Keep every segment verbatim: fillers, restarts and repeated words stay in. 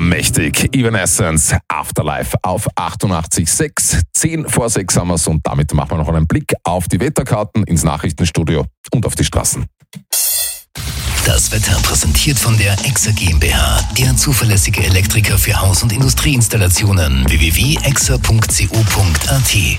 mächtig. Evanescence, Afterlife auf achtundachtzig Komma sechs. zehn vor sechs haben wir's und damit machen wir noch einen Blick auf die Wetterkarten, ins Nachrichtenstudio und auf die Straßen. Das Wetter präsentiert von der Exa GmbH, Ihr zuverlässige Elektriker für Haus- und Industrieinstallationen. w w w punkt exa punkt co punkt a t.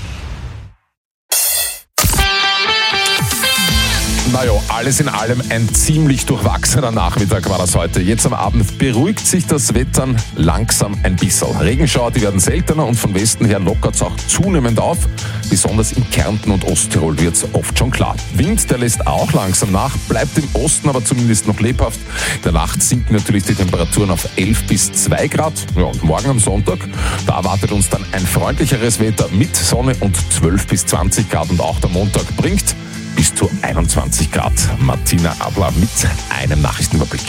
Naja, alles in allem ein ziemlich durchwachsener Nachmittag war das heute. Jetzt am Abend beruhigt sich das Wetter langsam ein bisschen. Regenschauer, die werden seltener und von Westen her lockert es auch zunehmend auf. Besonders in Kärnten und Osttirol wird es oft schon klar. Wind, der lässt auch langsam nach, bleibt im Osten aber zumindest noch lebhaft. In der Nacht sinken natürlich die Temperaturen auf elf bis zwei Grad. Ja, und morgen am Sonntag, da erwartet uns dann ein freundlicheres Wetter mit Sonne und zwölf bis zwanzig Grad. Und auch der Montag bringt bis zu einundzwanzig Grad. Martina Adler mit einem Nachrichtenüberblick.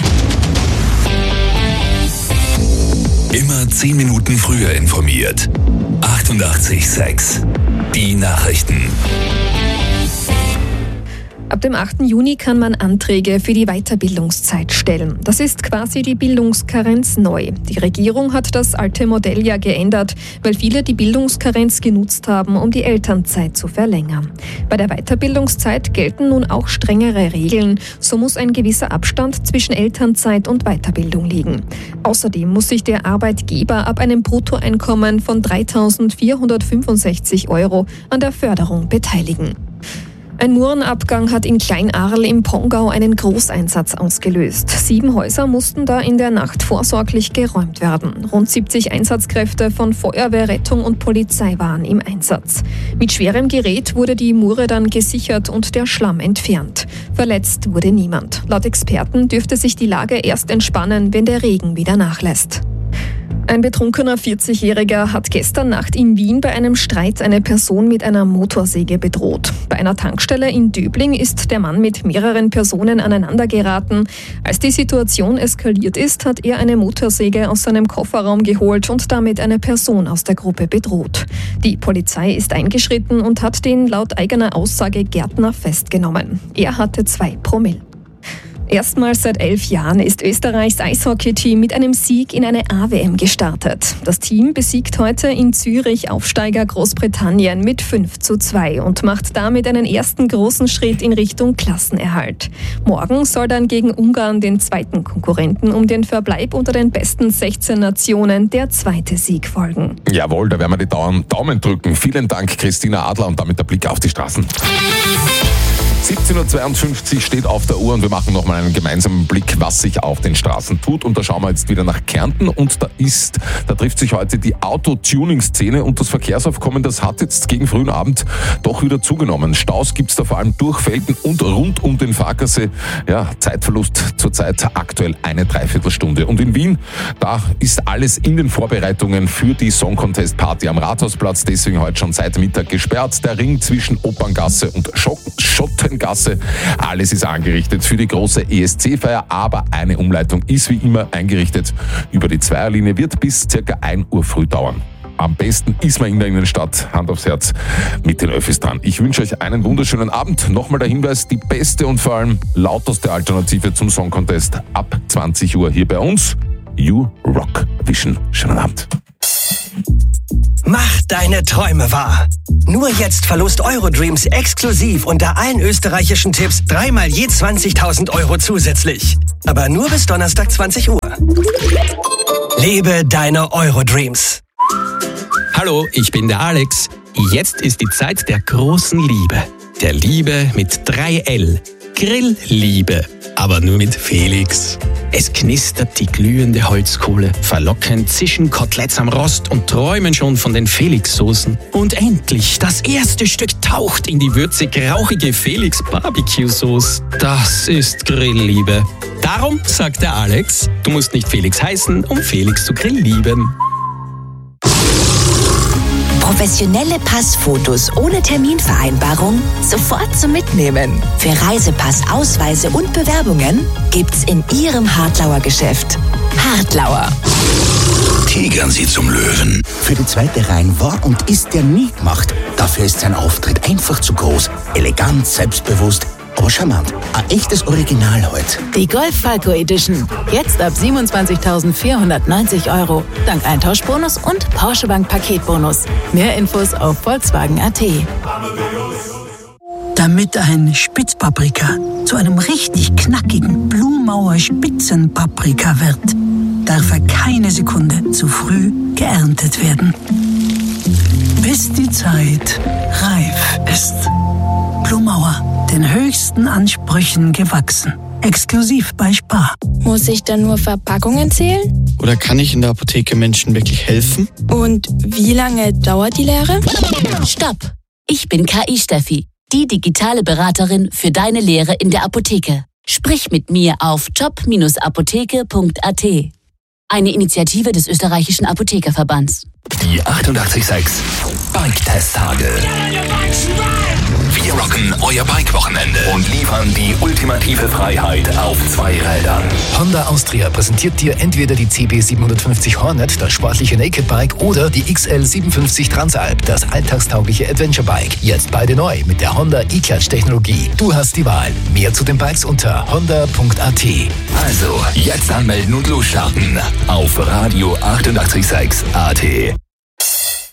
Immer zehn Minuten früher informiert. achtundachtzig Komma sechs. Die Nachrichten. Ab dem achten Juni kann man Anträge für die Weiterbildungszeit stellen. Das ist quasi die Bildungskarenz neu. Die Regierung hat das alte Modell ja geändert, weil viele die Bildungskarenz genutzt haben, um die Elternzeit zu verlängern. Bei der Weiterbildungszeit gelten nun auch strengere Regeln. So muss ein gewisser Abstand zwischen Elternzeit und Weiterbildung liegen. Außerdem muss sich der Arbeitgeber ab einem Bruttoeinkommen von dreitausendvierhundertfünfundsechzig Euro an der Förderung beteiligen. Ein Murenabgang hat in Kleinaarl im Pongau einen Großeinsatz ausgelöst. Sieben Häuser mussten da in der Nacht vorsorglich geräumt werden. Rund siebzig Einsatzkräfte von Feuerwehr, Rettung und Polizei waren im Einsatz. Mit schwerem Gerät wurde die Mure dann gesichert und der Schlamm entfernt. Verletzt wurde niemand. Laut Experten dürfte sich die Lage erst entspannen, wenn der Regen wieder nachlässt. Ein betrunkener vierzigjähriger hat gestern Nacht in Wien bei einem Streit eine Person mit einer Motorsäge bedroht. Bei einer Tankstelle in Döbling ist der Mann mit mehreren Personen aneinandergeraten. Als die Situation eskaliert ist, hat er eine Motorsäge aus seinem Kofferraum geholt und damit eine Person aus der Gruppe bedroht. Die Polizei ist eingeschritten und hat den laut eigener Aussage Gärtner festgenommen. Er hatte zwei Promille. Erstmals seit elf Jahren ist Österreichs Eishockey-Team mit einem Sieg in eine A W M gestartet. Das Team besiegt heute in Zürich Aufsteiger Großbritannien mit fünf zu zwei und macht damit einen ersten großen Schritt in Richtung Klassenerhalt. Morgen soll dann gegen Ungarn, den zweiten Konkurrenten, um den Verbleib unter den besten sechzehn Nationen der zweite Sieg folgen. Jawohl, da werden wir die Daumen drücken. Vielen Dank, Christina Adler, und damit der Blick auf die Straßen. siebzehn Uhr zweiundfünfzig steht auf der Uhr und wir machen nochmal einen gemeinsamen Blick, was sich auf den Straßen tut. Und da schauen wir jetzt wieder nach Kärnten und da ist, da trifft sich heute die Auto-Tuning-Szene und das Verkehrsaufkommen, das hat jetzt gegen frühen Abend doch wieder zugenommen. Staus gibt's da vor allem durch Felden und rund um den Fahrgasse. Ja, Zeitverlust zurzeit aktuell eine Dreiviertelstunde. Und in Wien, da ist alles in den Vorbereitungen für die Song Contest Party am Rathausplatz, deswegen heute schon seit Mittag gesperrt. Der Ring zwischen Operngasse und Schottengasse, alles ist angerichtet für die große E S C-Feier, aber eine Umleitung ist wie immer eingerichtet. Über die Zweierlinie wird bis circa ein Uhr früh dauern. Am besten ist man in der Innenstadt, Hand aufs Herz, mit den Öffis dran. Ich wünsche euch einen wunderschönen Abend. Nochmal der Hinweis, die beste und vor allem lauteste Alternative zum Song Contest ab zwanzig Uhr hier bei uns. You Rock Vision. Schönen Abend. Mach deine Träume wahr. Nur jetzt Verlust Eurodreams exklusiv unter allen österreichischen Tipps dreimal je zwanzigtausend Euro zusätzlich. Aber nur bis Donnerstag zwanzig Uhr. Lebe deine Eurodreams. Hallo, ich bin der Alex. Jetzt ist die Zeit der großen Liebe. Der Liebe mit drei L. Grillliebe. Aber nur mit Felix. Es knistert die glühende Holzkohle, verlockend zischen Koteletts am Rost und träumen schon von den Felix-Soßen. Und endlich, das erste Stück taucht in die würzig-rauchige Felix-Barbecue-Sauce. Das ist Grillliebe. Darum sagt der Alex, du musst nicht Felix heißen, um Felix zu grilllieben. Professionelle Passfotos ohne Terminvereinbarung sofort zum Mitnehmen. Für Reisepass, Ausweise und Bewerbungen gibt's in Ihrem Hartlauer Geschäft. Hartlauer. Tigern Sie zum Löwen. Für die zweite Reihe war und ist er nie gemacht. Dafür ist sein Auftritt einfach zu groß, elegant, selbstbewusst aber charmant. Ein echtes Original heute. Die Golf Falco Edition. Jetzt ab siebenundzwanzigtausendvierhundertneunzig Euro. Dank Eintauschbonus und Porsche Bank Paketbonus. Mehr Infos auf Volkswagen Punkt a t. Damit ein Spitzpaprika zu einem richtig knackigen Blumauer Spitzenpaprika wird, darf er keine Sekunde zu früh geerntet werden. Bis die Zeit reif ist. Blumauer, den höchsten Ansprüchen gewachsen. Exklusiv bei Spar. Muss ich dann nur Verpackungen zählen? Oder kann ich in der Apotheke Menschen wirklich helfen? Und wie lange dauert die Lehre? Stopp! Ich bin K I-Steffi, die digitale Beraterin für deine Lehre in der Apotheke. Sprich mit mir auf job Bindestrich apotheke Punkt a t. Eine Initiative des österreichischen Apothekerverbands. Die achtundachtzig Komma sechs Bike-Test-Tage. Wir rocken euer Bike-Wochenende und liefern die ultimative Freiheit auf zwei Rädern. Honda Austria präsentiert dir entweder die C B siebenhundertfünfzig Hornet, das sportliche Naked Bike, oder die X L siebenundfünfzig Transalp, das alltagstaugliche Adventure Bike. Jetzt beide neu mit der Honda E-Clutch-Technologie. Du hast die Wahl. Mehr zu den Bikes unter honda Punkt a t. Also, jetzt anmelden und losstarten auf Radio achtundachtzig Komma sechs A T.